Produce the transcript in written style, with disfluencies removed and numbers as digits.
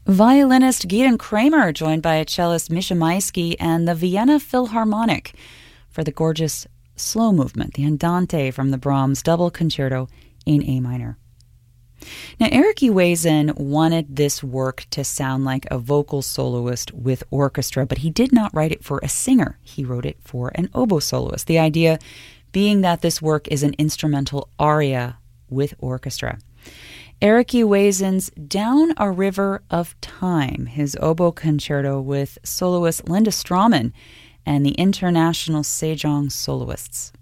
Violinist Gideon Kramer, joined by cellist Misha Maisky and the Vienna Philharmonic for the gorgeous slow movement, the Andante from the Brahms Double Concerto in A minor. Now, Eric Ewazen wanted this work to sound like a vocal soloist with orchestra, but he did not write it for a singer. He wrote it for an oboe soloist, the idea being that this work is an instrumental aria with orchestra. Eric Ewazen's Down a River of Time, his oboe concerto with soloist Linda Strawman and the International Sejong Soloists.